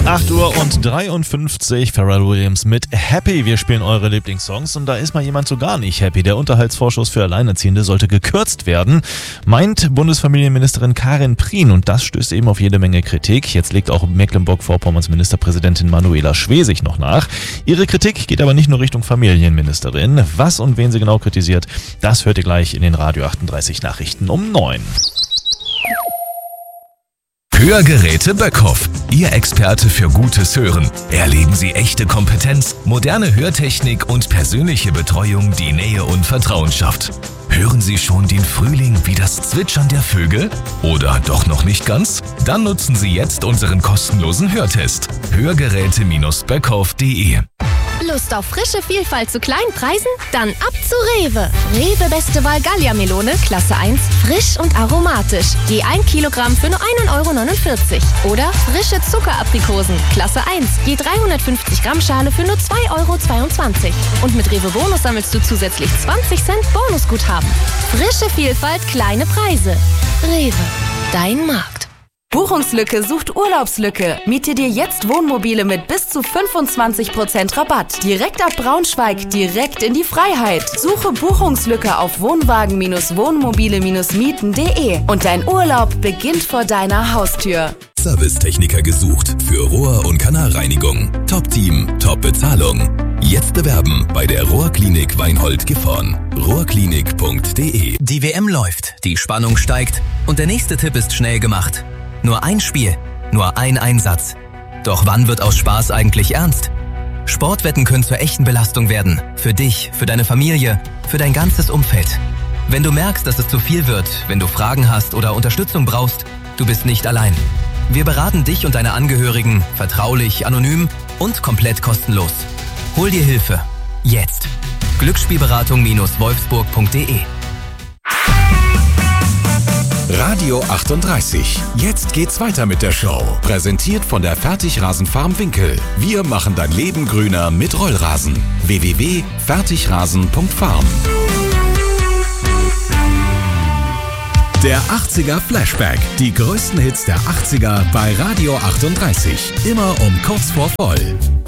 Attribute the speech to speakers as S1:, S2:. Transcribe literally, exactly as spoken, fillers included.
S1: acht Uhr und dreiundfünfzig, Pharrell Williams mit Happy. Wir spielen eure Lieblingssongs und da ist mal jemand so gar nicht happy. Der Unterhaltsvorschuss für Alleinerziehende sollte gekürzt werden, meint Bundesfamilienministerin Karin Prien, und das stößt eben auf jede Menge Kritik. Jetzt legt auch Mecklenburg-Vorpommerns Ministerpräsidentin Manuela Schwesig noch nach. Ihre Kritik geht aber nicht nur Richtung Familienministerin. Was und wen sie genau kritisiert, das hört ihr gleich in den Radio achtunddreißig Nachrichten um neun.
S2: Hörgeräte Böckhoff, Ihr Experte für gutes Hören. Erleben Sie echte Kompetenz, moderne Hörtechnik und persönliche Betreuung, die Nähe und Vertrauen schafft. Hören Sie schon den Frühling wie das Zwitschern der Vögel? Oder doch noch nicht ganz? Dann nutzen Sie jetzt unseren kostenlosen Hörtest. Hörgeräte Böckhoff punkt de.
S3: Lust auf frische Vielfalt zu kleinen Preisen? Dann ab zu Rewe. Rewe Beste Wahl Gallia-Melone, Klasse eins, frisch und aromatisch. Je ein Kilogramm für nur ein Euro neunundvierzig. Oder frische Zuckeraprikosen, Klasse eins, je dreihundertfünfzig Gramm Schale für nur zwei Euro zweiundzwanzig. Und mit Rewe Bonus sammelst du zusätzlich zwanzig Cent Bonusguthaben. Frische Vielfalt, kleine Preise. Rewe, dein Markt.
S4: Buchungslücke sucht Urlaubslücke. Miete dir jetzt Wohnmobile mit bis zu fünfundzwanzig Prozent Rabatt. Direkt ab Braunschweig, direkt in die Freiheit. Suche Buchungslücke auf wohnwagen wohnmobile mieten punkt de und dein Urlaub beginnt vor deiner Haustür.
S2: Servicetechniker gesucht für Rohr- und Kanalreinigung. Top-Team, Top-Bezahlung. Jetzt bewerben bei der Rohrklinik Weinhold-Gifhorn. rohrklinik punkt de.
S5: Die W M läuft, die Spannung steigt und der nächste Tipp ist schnell gemacht. Nur ein Spiel, nur ein Einsatz. Doch wann wird aus Spaß eigentlich ernst? Sportwetten können zur echten Belastung werden. Für dich, für deine Familie, für dein ganzes Umfeld. Wenn du merkst, dass es zu viel wird, wenn du Fragen hast oder Unterstützung brauchst, du bist nicht allein. Wir beraten dich und deine Angehörigen vertraulich, anonym und komplett kostenlos. Hol dir Hilfe. Jetzt. Glücksspielberatung Wolfsburg punkt de.
S2: Radio achtunddreißig. Jetzt geht's weiter mit der Show. Präsentiert von der Fertigrasenfarm Winkel. Wir machen dein Leben grüner mit Rollrasen. w w w punkt fertigrasen punkt farm. Der achtziger Flashback. Die größten Hits der achtziger bei Radio achtunddreißig. Immer um kurz vor voll.